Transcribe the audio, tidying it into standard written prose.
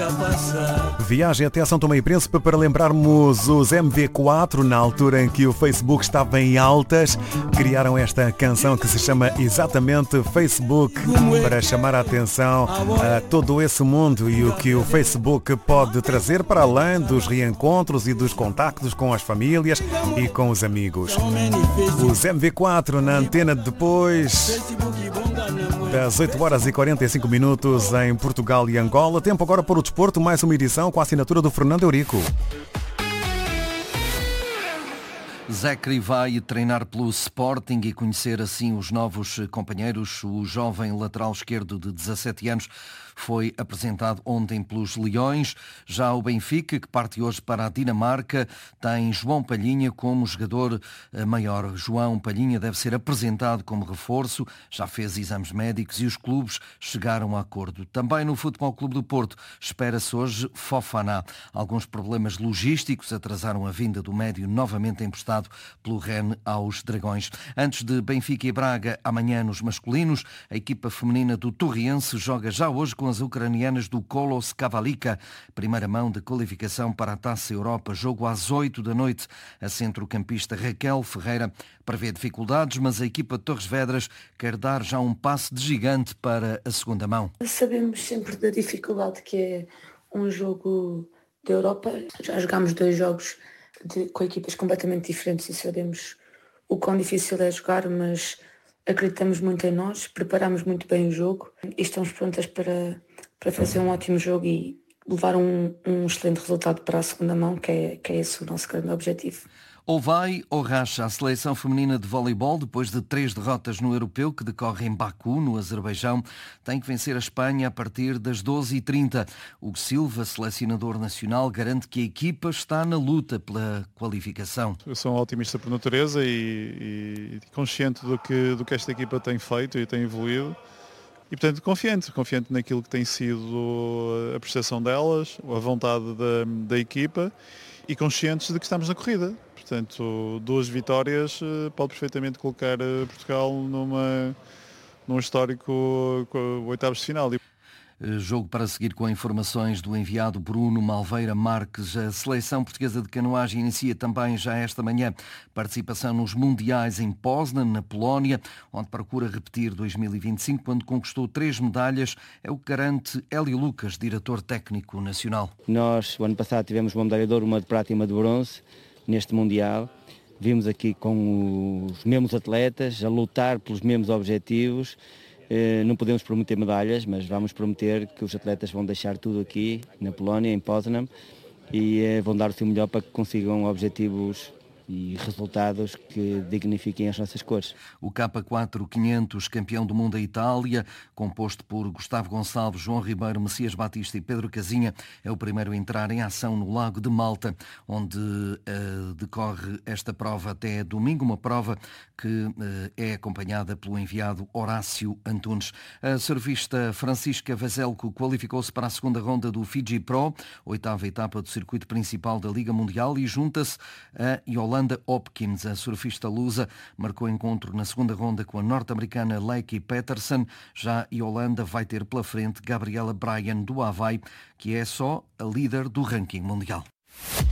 Viagem até São Tomé e Príncipe para lembrarmos os MV4, na altura em que o Facebook estava em altas. Criaram esta canção que se chama exatamente Facebook, para chamar a atenção a todo esse mundo e o que o Facebook pode trazer para além dos reencontros e dos contactos com as famílias e com os amigos. Os MV4 na antena depois das 8 horas e 45 minutos em Portugal e Angola. Tempo agora para o desporto, mais uma edição com a assinatura do Fernando Eurico. Zecri vai treinar pelo Sporting e conhecer assim os novos companheiros. O jovem lateral esquerdo de 17 anos foi apresentado ontem pelos Leões. Já o Benfica, que parte hoje para a Dinamarca, tem João Palhinha como jogador maior. João Palhinha deve ser apresentado como reforço, já fez exames médicos e os clubes chegaram a acordo. Também no Futebol Clube do Porto espera-se hoje Fofana. Alguns problemas logísticos atrasaram a vinda do médio novamente emprestado pelo Rennes aos Dragões. Antes de Benfica e Braga, amanhã nos masculinos, a equipa feminina do Torriense joga já hoje com as ucranianas do Kolos Kavalika, primeira mão de qualificação para a Taça Europa. Jogo às 8 da noite. A centrocampista Raquel Ferreira prevê dificuldades, mas a equipa de Torres Vedras quer dar já um passo de gigante para a segunda mão. Sabemos sempre da dificuldade que é um jogo da Europa. Já jogámos 2 jogos com equipas completamente diferentes e sabemos o quão difícil é jogar, mas acreditamos muito em nós, preparamos muito bem o jogo e estamos prontas para fazer um ótimo jogo e levar um excelente resultado para a segunda mão, que é esse o nosso grande objetivo. Ou vai ou racha. A seleção feminina de voleibol, depois de 3 derrotas no Europeu, que decorre em Baku, no Azerbaijão, tem que vencer a Espanha a partir das 12h30. Hugo Silva, selecionador nacional, garante que a equipa está na luta pela qualificação. Eu sou um otimista por natureza e consciente do que esta equipa tem feito e tem evoluído. E, portanto, confiante naquilo que tem sido a prestação delas, a vontade da equipa e conscientes de que estamos na corrida. Portanto, 2 vitórias pode perfeitamente colocar Portugal num histórico oitavos de final. Jogo para seguir com informações do enviado Bruno Malveira Marques. A seleção portuguesa de canoagem inicia também já esta manhã participação nos Mundiais em Poznan, na Polónia, onde procura repetir 2025, quando conquistou 3 medalhas. É o que garante Hélio Lucas, diretor técnico nacional. Nós, o ano passado, tivemos uma medalha de ouro, uma de prata e uma de bronze neste Mundial. Vimos aqui com os mesmos atletas a lutar pelos mesmos objetivos. Não podemos prometer medalhas, mas vamos prometer que os atletas vão deixar tudo aqui na Polónia, em Poznan, e vão dar o seu melhor para que consigam objetivos e resultados que dignifiquem as nossas cores. O K4 500, campeão do mundo da Itália, composto por Gustavo Gonçalves, João Ribeiro, Messias Batista e Pedro Casinha, é o primeiro a entrar em ação no Lago de Malta, onde decorre esta prova até domingo, uma prova que é acompanhada pelo enviado Horácio Antunes. A surfista Francisca Veselco qualificou-se para a segunda ronda do Fiji Pro, 8ª etapa do circuito principal da Liga Mundial, e junta-se a Yolanda Hopkins. A surfista lusa marcou encontro na segunda ronda com a norte-americana Leike Peterson. Já Yolanda vai ter pela frente Gabriela Bryan do Havaí, que é só a líder do ranking mundial.